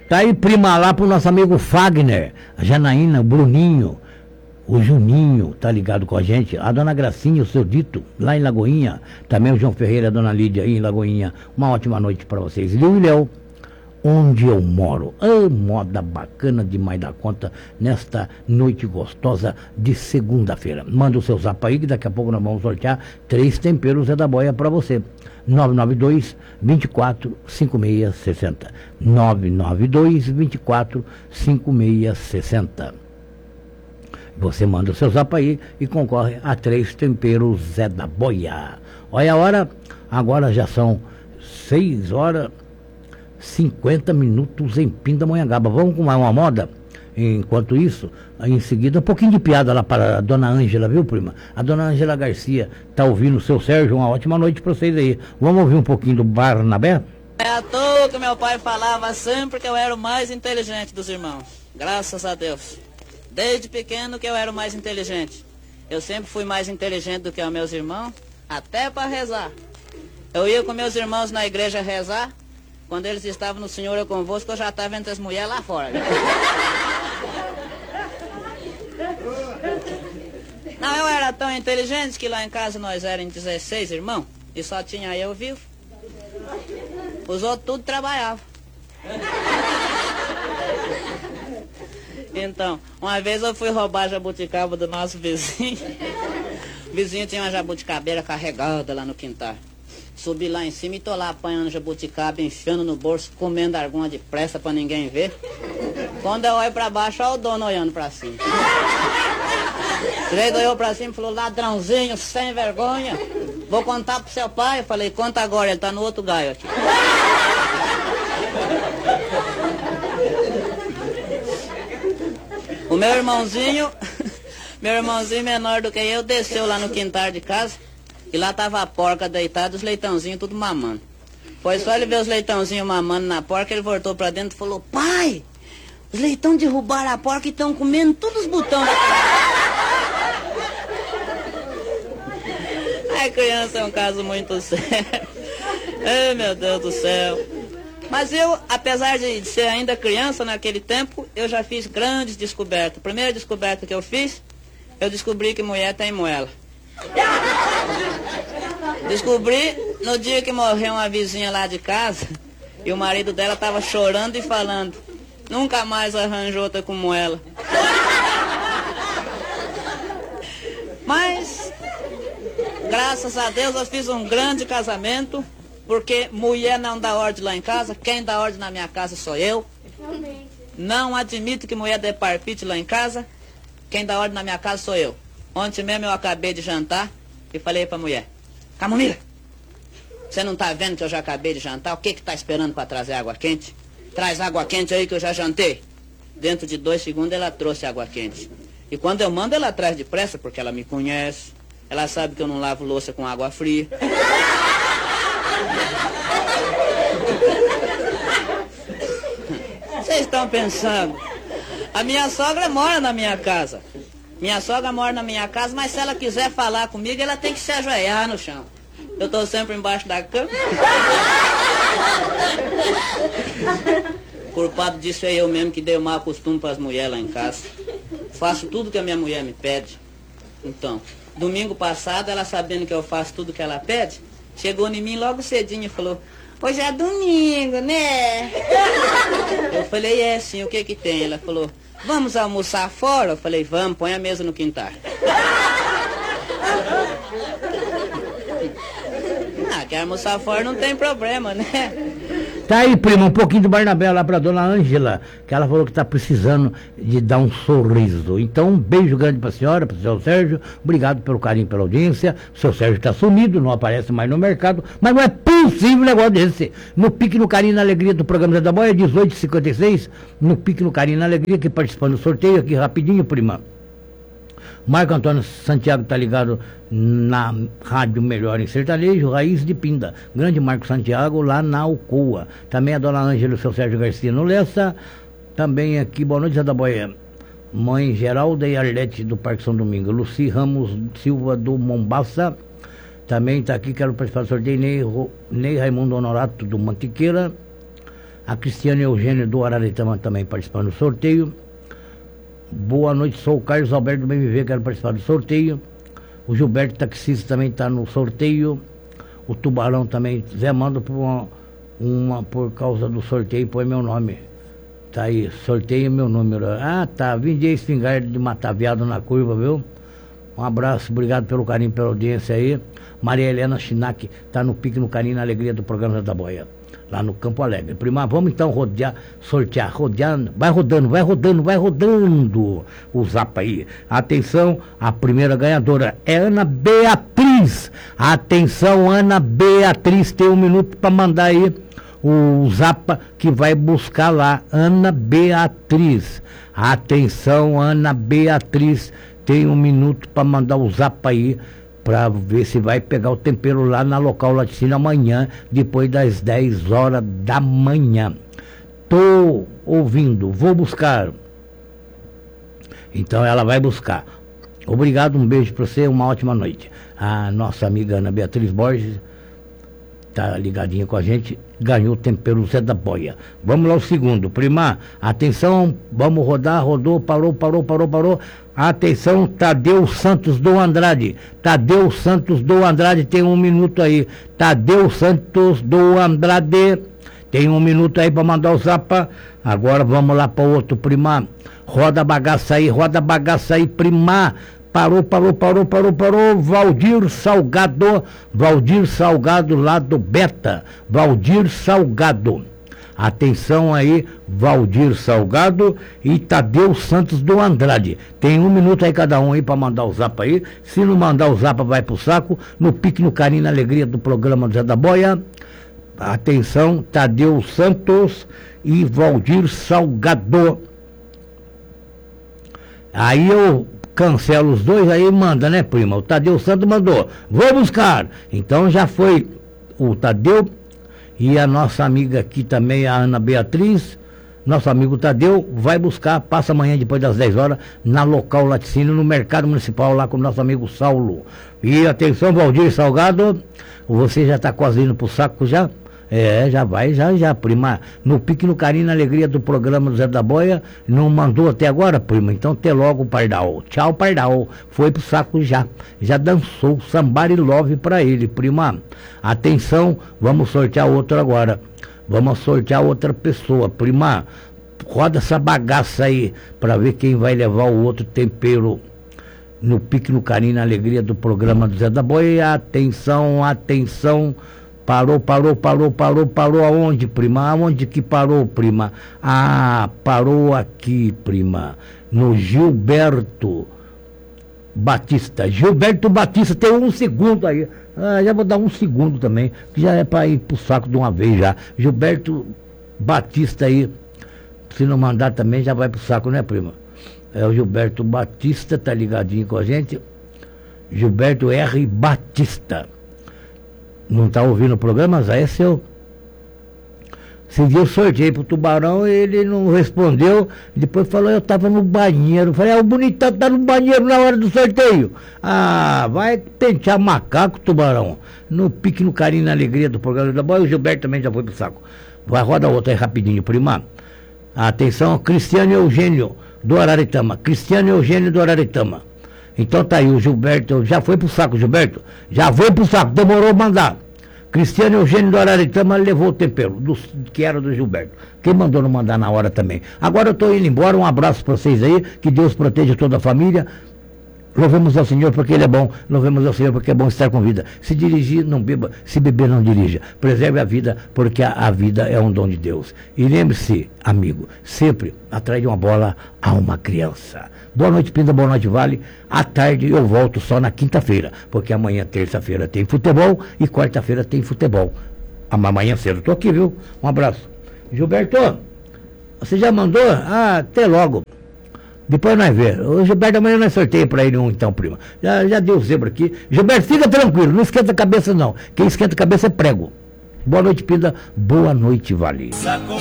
Tá aí, prima, lá pro nosso amigo Fagner, a Janaína, o Bruninho, o Juninho, tá ligado com a gente, a dona Gracinha, o seu Dito, lá em Lagoinha, também o João Ferreira, a dona Lídia aí em Lagoinha. Uma ótima noite para vocês. E o Léo, onde eu moro. Moda bacana demais da conta nesta noite gostosa de segunda-feira. Manda o seu zap aí que daqui a pouco nós vamos sortear 3 temperos Zé da Boia para você. 992 24 5660. 992 24 5660. Você manda o seu zap aí e concorre a 3 temperos Zé da Boia. Olha a hora, agora já são 6h50 em Pindamonhangaba. Vamos com uma moda? Enquanto isso, em seguida, um pouquinho de piada lá para a dona Ângela, viu, prima? A dona Ângela Garcia tá ouvindo o seu Sérgio. Uma ótima noite para vocês aí. Vamos ouvir um pouquinho do Barnabé? É à toa que meu pai falava sempre que eu era o mais inteligente dos irmãos. Graças a Deus. Desde pequeno que eu era o mais inteligente. Eu sempre fui mais inteligente do que os meus irmãos, até para rezar. Eu ia com meus irmãos na igreja rezar. Quando eles estavam no Senhor eu Convosco, eu já estava entre as mulheres lá fora. Não, eu era tão inteligente que lá em casa nós éramos 16 irmãos e só tinha eu vivo. Os outros tudo trabalhavam. Então, uma vez eu fui roubar a jabuticaba do nosso vizinho. O vizinho tinha uma jabuticabeira carregada lá no quintal. Subi lá em cima e tô lá apanhando jabuticaba, enfiando no bolso, comendo alguma depressa pra ninguém ver. Quando eu olho pra baixo, olha o dono olhando pra cima. Ele olhou pra cima e falou: ladrãozinho, sem vergonha, vou contar pro seu pai. Eu falei: conta agora, ele tá no outro galho aqui. O meu irmãozinho menor do que eu, desceu lá no quintal de casa. E lá tava a porca deitada, os leitãozinhos tudo mamando. Foi só ele ver os leitãozinhos mamando na porca, ele voltou pra dentro e falou: pai, os leitão derrubaram a porca e estão comendo todos os botões da Ai, criança é um caso muito sério. Ai, meu Deus do céu. Mas eu, apesar de ser ainda criança naquele tempo, eu já fiz grandes descobertas. A primeira descoberta que eu fiz, eu descobri que mulher tem moela. Descobri no dia que morreu uma vizinha lá de casa e o marido dela estava chorando e falando: nunca mais arranjou outra como ela. Mas graças a Deus eu fiz um grande casamento, porque mulher não dá ordem lá em casa. Quem dá ordem na minha casa sou eu. Não admito que mulher dê palpite lá em casa. Quem dá ordem na minha casa sou eu. Ontem mesmo eu acabei de jantar e falei pra mulher: Camomila, você não tá vendo que eu já acabei de jantar? O que que tá esperando pra trazer água quente? Traz água quente aí que eu já jantei. Dentro de 2 segundos ela trouxe água quente. E quando eu mando ela traz depressa, porque ela me conhece. Ela sabe que eu não lavo louça com água fria. Vocês estão pensando? A minha sogra mora na minha casa. Minha sogra mora na minha casa, mas se ela quiser falar comigo, ela tem que se ajoelhar no chão. Eu tô sempre embaixo da cama. Culpado disso é eu mesmo que dei o mau costume para as mulheres lá em casa. Faço tudo que a minha mulher me pede. Então, domingo passado, ela sabendo que eu faço tudo que ela pede, chegou em mim logo cedinho e falou: hoje é domingo, né? Eu falei: é sim, o que que tem? Ela falou: vamos almoçar fora? Eu falei: vamos, põe a mesa no quintal. Ah, quer almoçar fora não tem problema, né? Tá aí, prima, um pouquinho do Barnabé lá pra dona Ângela, que ela falou que tá precisando de dar um sorriso. Então, um beijo grande pra senhora, pro seu Sérgio. Obrigado pelo carinho, pela audiência. O seu Sérgio tá sumido, não aparece mais no mercado, mas não é possível um negócio desse. No Pique, no Carinho, na Alegria do programa Zé da Boia, 18h56, no Pique, no Carinho, na Alegria, aqui participando do sorteio, aqui rapidinho, prima. Marco Antônio Santiago está ligado na Rádio Melhor em Sertanejo, Raiz de Pinda. Grande Marco Santiago lá na Alcoa. Também a dona Ângela e o seu Sérgio Garcia no Lessa. Também aqui, boa noite, Zé da Boia. Mãe Geralda e Arlete do Parque São Domingo. Luci Ramos Silva do Mombaça. Também está aqui, quero participar do sorteio. Ney Raimundo Honorato do Mantiqueira. A Cristiane Eugênio do Araretama também participando do sorteio. Boa noite, sou o Carlos Alberto do BMV, quero participar do sorteio. O Gilberto Taxista também está no sorteio. O Tubarão também. Zé, manda por por causa do sorteio, põe meu nome. Tá aí, sorteio meu número. Ah, tá. Vendi a espingarda de matar viado na curva, viu? Um abraço, obrigado pelo carinho, pela audiência aí. Maria Helena Chinac tá no pique, no carinho, na alegria do programa da Boia, lá no Campo Alegre. Prima, vamos então sortear, rodeando, vai rodando o zap aí. Atenção, a primeira ganhadora é Ana Beatriz. Atenção, Ana Beatriz, tem 1 minuto para mandar aí o zap que vai buscar lá. Ana Beatriz. Atenção, Ana Beatriz, tem 1 minuto para mandar o zap aí, para ver se vai pegar o tempero lá na Local Laticínio amanhã, depois das 10 horas da manhã. Tô ouvindo, vou buscar. Então ela vai buscar. Obrigado, um beijo para você, uma ótima noite. A nossa amiga Ana Beatriz Borges tá ligadinha com a gente, ganhou o tempero Zé da Boia. Vamos lá o segundo, prima, atenção, vamos rodar, rodou, parou. Atenção, Tadeu Santos do Andrade. Tadeu Santos do Andrade, tem 1 minuto aí. Tadeu Santos do Andrade, tem 1 minuto aí para mandar o zapa. Agora vamos lá para o outro, prima. Roda a bagaça aí, prima. Parou. Valdir Salgado lá do Beta. Valdir Salgado. Atenção aí, Valdir Salgado e Tadeu Santos do Andrade. Tem 1 minuto aí cada um aí para mandar o zap aí. Se não mandar o zap, vai pro saco. No pique, no carinho, na alegria do programa do Zé da Boia. Atenção, Tadeu Santos e Valdir Salgado. Aí eu cancela os dois, aí manda, né, prima? O Tadeu Santos mandou, vou buscar. Então já foi o Tadeu e a nossa amiga aqui também, a Ana Beatriz. Nosso amigo Tadeu vai buscar, passa amanhã depois das 10 horas na Local Laticínio, no Mercado Municipal, lá com o nosso amigo Saulo. E atenção, Valdir Salgado, você já está quase indo pro saco já? Já vai, prima. No pique, no carinho, na alegria do programa do Zé da Boia. Não mandou até agora, prima? Então até logo, Pardal. Tchau, Pardal. Foi pro saco já. Já dançou Somebody Love pra ele, prima. Atenção, vamos sortear outro agora. Vamos sortear outra pessoa, prima. Roda essa bagaça aí pra ver quem vai levar o outro tempero. No pique, no carinho, na alegria do programa do Zé da Boia. Atenção. Parou aonde, prima? Aonde que parou, prima? Ah, parou aqui, prima. No Gilberto Batista. Gilberto Batista, tem 1 segundo aí. Já vou dar 1 segundo também, que já é para ir pro saco de uma vez já. Gilberto Batista aí, se não mandar também já vai pro saco, né, prima? É o Gilberto Batista, tá ligadinho com a gente. Gilberto R. Batista. Não está ouvindo o programa, Zé? É seu. Esse dia eu sorteei pro Tubarão, ele não respondeu, depois falou, eu estava no banheiro. Falei, o bonitão tá no banheiro na hora do sorteio. Ah, vai pentear macaco, Tubarão. No pique, no carinho, na alegria do programa da Boia. O Gilberto também já foi pro saco. Vai, roda outra aí rapidinho, prima. Atenção, Cristiano Eugênio do Araretama. Então tá aí, o Gilberto, já foi pro saco, Gilberto? Já foi pro saco, demorou a mandar. Cristiano Eugênio do Araretama levou o tempero, que era do Gilberto. Quem mandou não mandar na hora também. Agora eu tô indo embora, um abraço pra vocês aí, que Deus proteja toda a família. Louvemos ao Senhor porque Ele é bom, louvemos ao Senhor porque é bom estar com vida. Se dirigir, não beba, se beber, não dirija. Preserve a vida, porque a vida é um dom de Deus. E lembre-se, amigo, sempre atrás de uma bola há uma criança. Boa noite, Pinda, boa noite, Vale. À tarde eu volto só na quinta-feira, porque amanhã, terça-feira, tem futebol e quarta-feira tem futebol. Amanhã cedo, tô aqui, viu? Um abraço. Gilberto, você já mandou? Ah, até logo. Depois nós vemos. O Gilberto amanhã nós sorteio para ele então, prima. Já deu zebra aqui. Gilberto, fica tranquilo, não esquenta a cabeça não. Quem esquenta a cabeça é prego. Boa noite, Pinda. Boa noite, Vale.